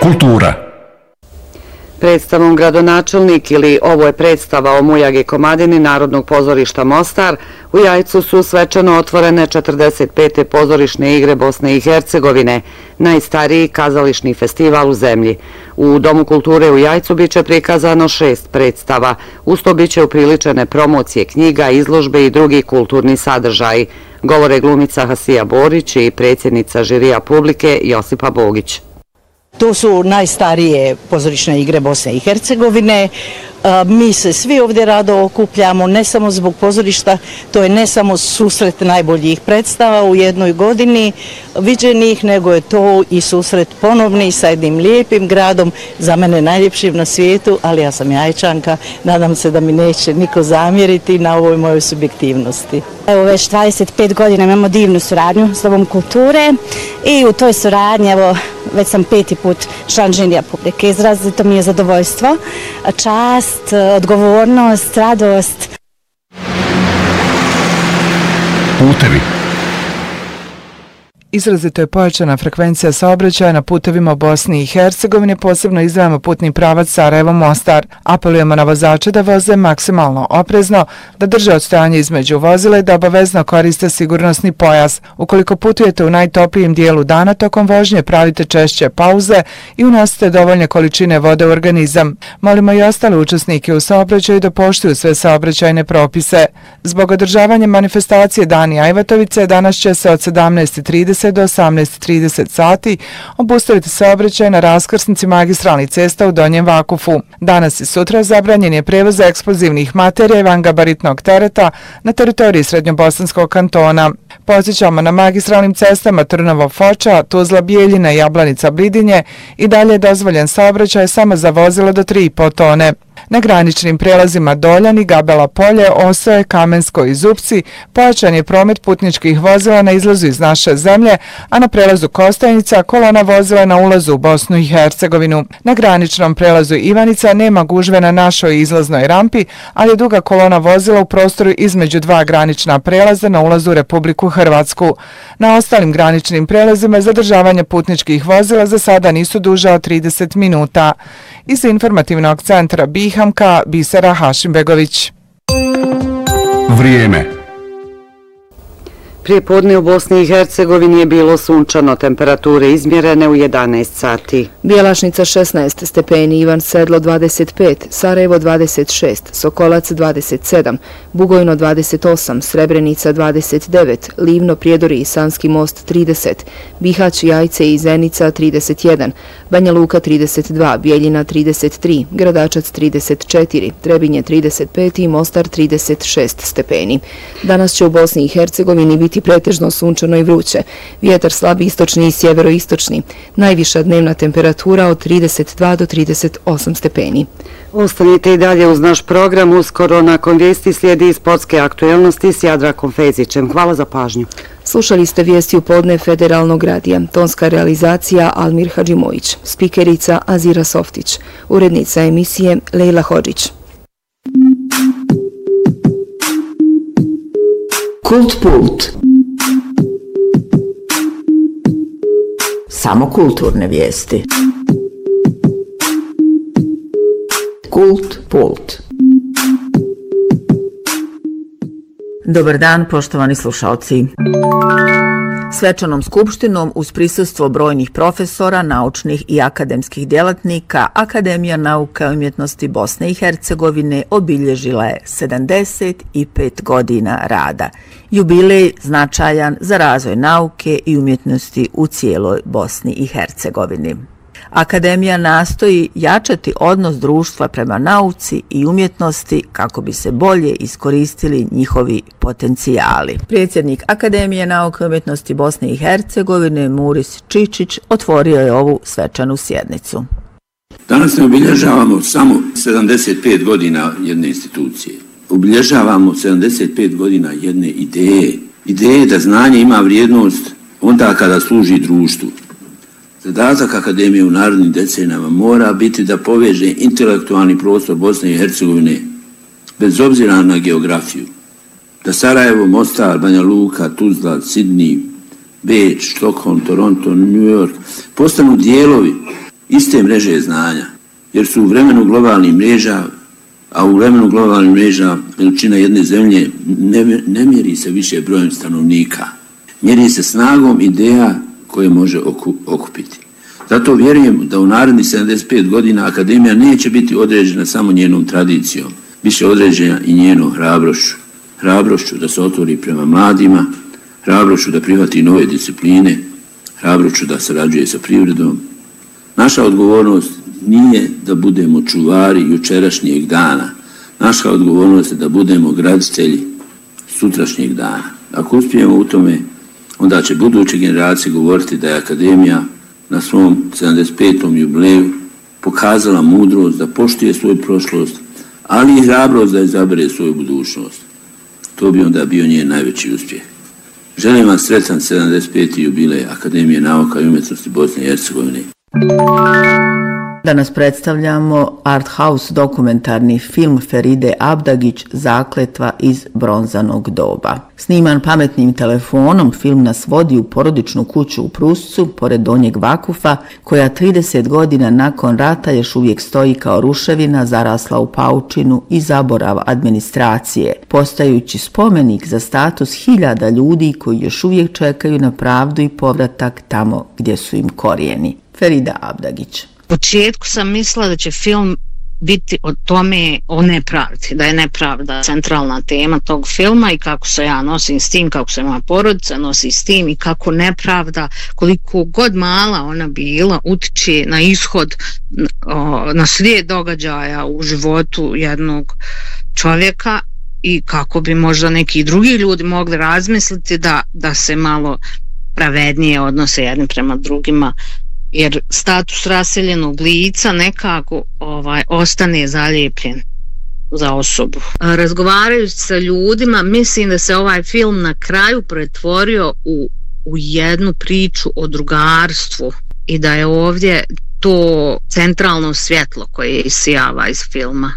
Kultura. Predstavom Gradonačelnik ili Ovo je predstava o Mujagi Komadini Narodnog pozorišta Mostar u Jajcu su svečano otvorene 45. pozorišne igre Bosne i Hercegovine, najstariji kazališni festival u zemlji. U Domu kulture u Jajcu biće prikazano 6 predstava, uz to biće upriličene promocije knjiga, izložbe i drugi kulturni sadržaji, govore glumica Hasija Borić i predsjednica žirija publike Josipa Bogić. To su najstarije pozorišne igre Bosne i Hercegovine. Mi se svi ovdje rado okupljamo, ne samo zbog pozorišta, to je ne samo susret najboljih predstava u jednoj godini viđenih, nego je to i susret ponovni sa jednim lijepim gradom, za mene najljepšim na svijetu, ali ja sam Jajčanka, nadam se da mi neće niko zamjeriti na ovoj mojoj subjektivnosti. Evo već 25 godina imamo divnu suradnju s Domom kulture i u toj suradnji, evo, već sam 5. put član žirija publike. Izrazito mi je zadovoljstvo, čast, odgovornost, radost. Putevi. Izrazito je pojačana frekvencija saobraćaja na putevima u Bosni i Hercegovini, posebno izdvajamo putni pravac Sarajevo-Mostar. Apelujemo na vozače da voze maksimalno oprezno, da drže odstojanje između vozila i da obavezno koriste sigurnosni pojas. Ukoliko putujete u najtoplijem dijelu dana, tokom vožnje pravite češće pauze i unosite dovoljne količine vode u organizam. Molimo i ostale učesnike u saobraćaju da poštuju sve saobraćajne propise. Zbog održavanja manifestacije Dani Ajvatovice, danas će se od 17:30 do 18:30 sati obustaviti saobraćaj na raskrsnici magistralnih cesta u Donjem Vakufu. Danas i sutra zabranjen je prevoz eksplozivnih materija i vangabaritnog tereta na teritoriji Srednjobosanskog kantona. Podsjećamo, na magistralnim cestama Trnovo-Foča, Tuzla-Bijeljina i Jablanica-Bridinje i dalje je dozvoljen saobraćaj samo za vozila do 3,5 tone. Na graničnim prelazima Doljan i Gabela Polje, Osoje, Kamensko i Zupci pojačan je promet putničkih vozila na izlazu iz naše zemlje, a na prelazu Kostajnica kolona vozila na ulazu u Bosnu i Hercegovinu. Na graničnom prelazu Ivanica nema gužve na našoj izlaznoj rampi, ali je duga kolona vozila u prostoru između dva granična prelaza na ulazu u Republiku Hrvatsku. Na ostalim graničnim prelazima zadržavanje putničkih vozila za sada nisu duža od 30 minuta. Iz informativnog centra Bihamka, Bisera Hašimbegović. Vrijeme. Prije podne u Bosni i Hercegovini je bilo sunčano, temperature izmjerene u 11 sati. Bjelašnica 16 stepeni, Ivan Sedlo 25, Sarajevo 26, Sokolac 27, Bugojno 28, Srebrenica 29, Livno, Prijedori i Sanski most 30, Bihać, Jajce i Zenica 31, Banja Luka 32, Bijeljina 33, Gradačac 34, Trebinje 35 i Mostar 36 stepeni. Danas će u Bosni i Hercegovini biti pretežno sunčano i vruće. Vjetar slab istočni i sjeveroistočni. Najviša dnevna temperatura od 32 do 38 stepeni. Ostanite i dalje uz naš program. Uskoro nakon vijesti slijedi sportske aktuelnosti s Jadrakom Fezićem. Hvala za pažnju. Slušali ste vijesti u podne Federalnog radija. Tonska realizacija Almir Hadžimović. Spikerica Azira Softić. Urednica emisije Lejla Hodžić. Kult Pult. Samo kulturne vijesti. Kult Pult. Dobar dan, poštovani slušalci. Svečanom skupštinom uz prisustvo brojnih profesora, naučnih i akademskih djelatnika, Akademija nauka i umjetnosti Bosne i Hercegovine obilježila je 75 godina rada. Jubilej značajan za razvoj nauke i umjetnosti u cijeloj Bosni i Hercegovini. Akademija nastoji jačati odnos društva prema nauci i umjetnosti kako bi se bolje iskoristili njihovi potencijali. Predsjednik Akademije nauke i umjetnosti Bosne i Hercegovine Muris Čičić otvorio je ovu svečanu sjednicu. Danas ne obilježavamo samo 75 godina jedne institucije. Obilježavamo 75 godina jedne ideje. Ideje da znanje ima vrijednost onda kada služi društvu. Zadatak Akademije u narednim decenijama mora biti da poveže intelektualni prostor Bosne i Hercegovine bez obzira na geografiju. Da Sarajevo, Mostar, Banja Luka, Tuzla, Sidney, Beč, Stockholm, Toronto, New York postanu dijelovi iste mreže znanja, jer su u vremenu globalnih mreža, a u vremenu globalnih mreža veličina jedne zemlje ne mjeri se više brojem stanovnika, mjeri se snagom ideja koje može okupiti. Zato vjerujem da u narednih 75 godina akademija neće biti određena samo njenom tradicijom, više određena i njenom hrabrošću. Hrabrošću da se otvori prema mladima, hrabrošću da prihvati nove discipline, hrabrošću da sarađuje sa privredom. Naša odgovornost nije da budemo čuvari jučerašnjeg dana. Naša odgovornost je da budemo graditelji sutrašnjeg dana. Ako uspijemo u tome, onda će buduće generacije govoriti da je akademija na svom 75. jubileju pokazala mudrost da poštuje svoju prošlost, ali i hrabrost da izabere svoju budućnost. To bi onda bio njen najveći uspjeh. Želim vam sretan 75. jubilej Akademije nauka i umjetnosti Bosne i Hercegovine. Danas predstavljamo art house dokumentarni film Feride Abdagić Zakletva iz bronzanog doba. Sniman pametnim telefonom, film nas vodi u porodičnu kuću u Pruscu, pored Donjeg Vakufa, koja 30 godina nakon rata još uvijek stoji kao ruševina zarasla u paučinu i zaborav administracije, postajući spomenik za status hiljada ljudi koji još uvijek čekaju na pravdu i povratak tamo gdje su im korijeni. Ferida Abdagić. U početku sam mislila da će film biti o tome, o nepravdi, da je nepravda centralna tema tog filma i kako se ja nosim s tim, kako se moja porodica nosi s tim i kako nepravda, koliko god mala ona bila, utiče na ishod, na slijed događaja u životu jednog čovjeka i kako bi možda neki drugi ljudi mogli razmisliti da se malo pravednije odnose jedni prema drugima, jer status raseljenog lica nekako ostane zalijepljen za osobu. Razgovarajući sa ljudima, mislim da se ovaj film na kraju pretvorio u jednu priču o drugarstvu i da je ovdje to centralno svjetlo koje isijava iz filma.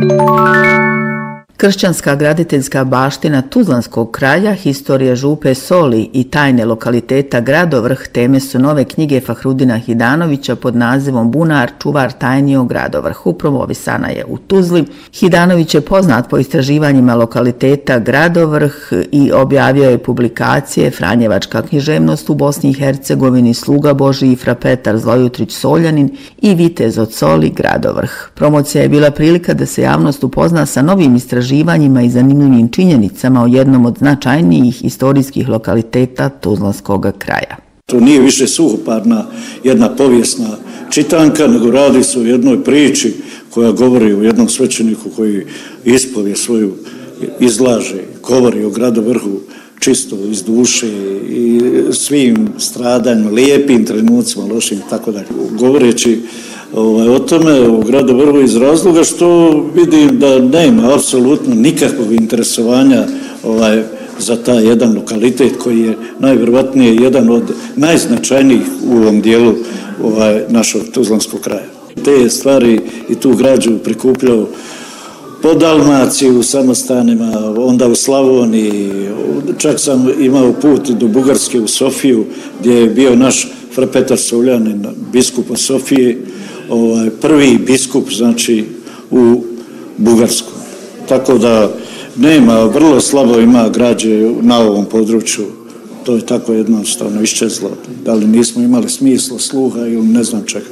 Kršćanska graditeljska baština Tuzlanskog kraja, historija župe Soli i tajne lokaliteta Gradovrh teme su nove knjige Fahrudina Hidanovića pod nazivom Bunar, čuvar tajni o Gradovrhu. Promovisana je u Tuzli. Hidanović je poznat po istraživanjima lokaliteta Gradovrh i objavio je publikacije Franjevačka književnost u Bosni i Hercegovini, Sluga Božji, Fra Petar Zlojutrić Soljanin i Vitez od Soli Gradovrh. Promocija je bila prilika da se javnost upozna sa novim istraživanjima i zanimljivim činjenicama o jednom od značajnijih historijskih lokaliteta Tuzlanskog kraja. To nije više suhoparna jedna povijesna čitanka, nego radi se o jednoj priči koja govori o jednom svećeniku koji ispovijed svoju izlaže, govori o Gradovrhu čisto iz duše i svim stradanjima, lijepim trenucima, lošim i tako dalje. Govoreći o tome, o Gradovrhu iz razloga što vidim da nema apsolutno nikakvog interesovanja za taj jedan lokalitet koji je najvjerovatnije jedan od najznačajnijih u ovom dijelu našog Tuzlanskog kraja. Te stvari i tu građu prikupljao po Dalmaciji u samostanima, onda u Slavoniji, čak sam imao put do Bugarske u Sofiju gdje je bio naš Fra Petar Soljanin, biskup od Sofije, prvi biskup znači u Bugarskoj. Tako da nema, vrlo slabo ima građe na ovom području, to je tako jednostavno iščezlo. Da li nismo imali smisla, sluha ili ne znam čega.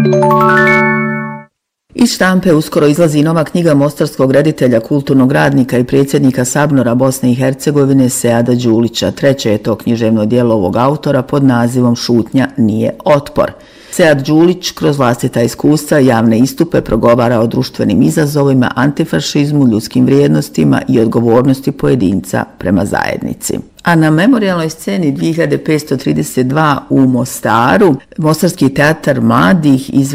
Iz štampe uskoro izlazi nova knjiga mostarskog reditelja, kulturnog radnika i predsjednika Sabnora Bosne i Hercegovine Seada Đulića. Treće je to književno djelo ovog autora pod nazivom Šutnja nije otpor. Sead Đulić kroz vlastita iskustva i javne istupe progovara o društvenim izazovima, antifašizmu, ljudskim vrijednostima i odgovornosti pojedinca prema zajednici. A na memorijalnoj sceni 2532 u Mostaru, Mostarski teatar mladih izveo